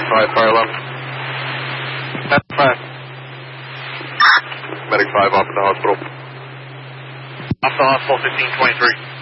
5, fire alarm. That's 5. Medic 5 off at the hospital. Off the hospital, 1523.